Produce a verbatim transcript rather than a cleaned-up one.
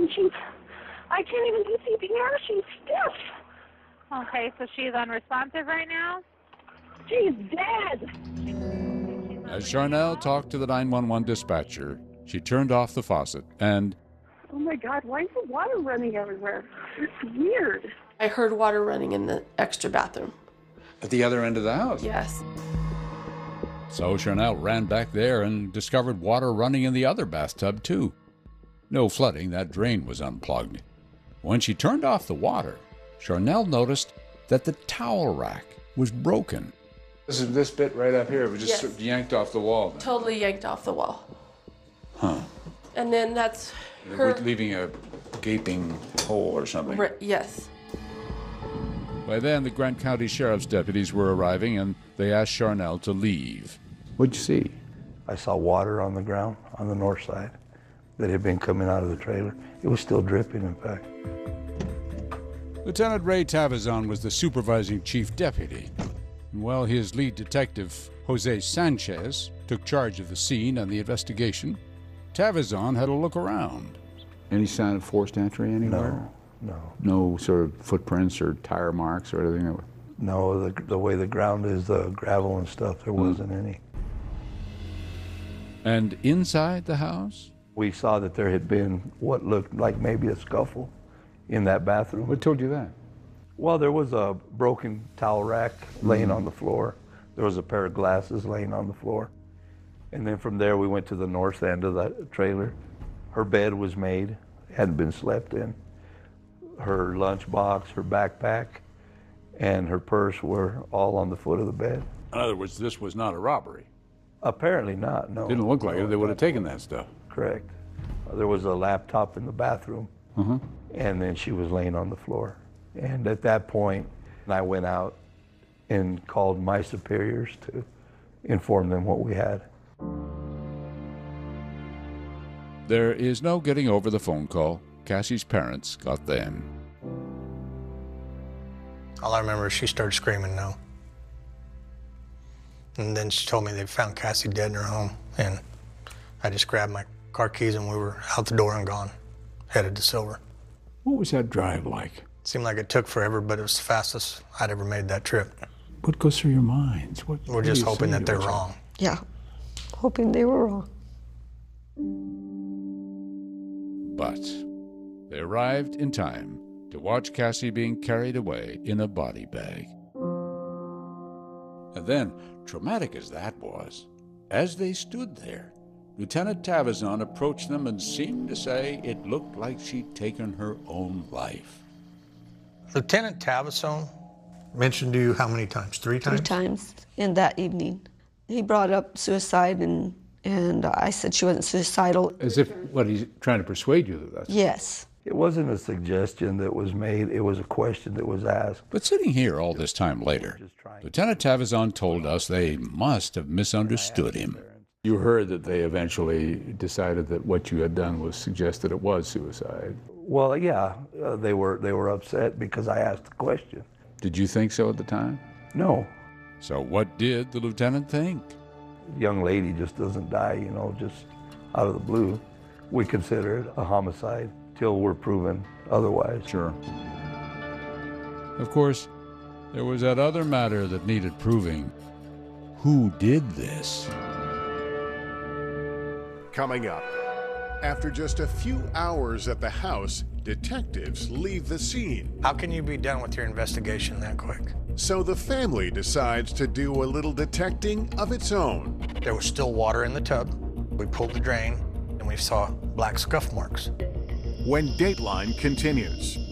and she's, I can't even do C P R. She's stiff. Okay, so she's unresponsive right now? She's dead. As Charnel talked to the nine one one dispatcher, she turned off the faucet and... Oh my God, why is the water running everywhere? It's weird. I heard water running in the extra bathroom. At the other end of the house? Yes. So Charnel ran back there and discovered water running in the other bathtub, too. No flooding, that drain was unplugged. When she turned off the water, Charnel noticed that the towel rack was broken. This is this bit right up here. It was just Yes. yanked off the wall. Then. Totally yanked off the wall. Huh. And then that's her... Leaving a gaping hole or something. Right, yes. By then, the Grant County Sheriff's deputies were arriving, and they asked Charnel to leave. What'd you see? I saw water on the ground on the north side that had been coming out of the trailer. It was still dripping, in fact. Lieutenant Ray Tavazon was the supervising chief deputy. And while his lead detective, Jose Sanchez, took charge of the scene and the investigation, Tavazon had a look around. Any sign of forced entry anywhere? No, no. No sort of footprints or tire marks or anything? No, the, the way the ground is, the gravel and stuff, there wasn't mm. any. And inside the house? We saw that there had been what looked like maybe a scuffle in that bathroom. What told you that? Well, there was a broken towel rack laying mm. on the floor. There was a pair of glasses laying on the floor. And then from there, we went to the north end of the trailer. Her bed was made, hadn't been slept in. Her lunchbox, her backpack, and her purse were all on the foot of the bed. In other words, this was not a robbery? Apparently not, no. Didn't look like no, it. They would have taken that stuff. Correct. Uh, there was a laptop in the bathroom, uh-huh. and then she was laying on the floor. And at that point, I went out and called my superiors to inform them what we had. There is no getting over the phone call Cassie's parents got then. All I remember is she started screaming no. And then she told me they found Cassie dead in her home. And I just grabbed my car keys and we were out the door and gone, headed to Silver. What was that drive like? It seemed like it took forever, but it was the fastest I'd ever made that trip. What goes through your minds? What, we're what just hoping that they're wrong. Yeah, hoping they were wrong. But they arrived in time to watch Cassie being carried away in a body bag. And then, traumatic as that was, as they stood there, Lieutenant Tavazon approached them and seemed to say it looked like she'd taken her own life. Lieutenant Tavazon mentioned to you how many times? Three times? Three times in that evening. He brought up suicide, and, and I said she wasn't suicidal. As if, what, he's trying to persuade you that that's... Yes. It wasn't a suggestion that was made, it was a question that was asked. But sitting here all this time later, Lieutenant Tavazon told us they must have misunderstood him. You heard that they eventually decided that what you had done was suggest that it was suicide. Well, yeah, uh, they were they were upset because I asked the question. Did you think so at the time? No. So what did the lieutenant think? Young lady just doesn't die, you know, just out of the blue. We consider it a homicide till we're proven otherwise. Sure. Of course, there was that other matter that needed proving. Who did this? Coming up, after just a few hours at the house, detectives leave the scene. How can you be done with your investigation that quick? So the family decides to do a little detecting of its own. There was still water in the tub. We pulled the drain and we saw black scuff marks. When Dateline continues.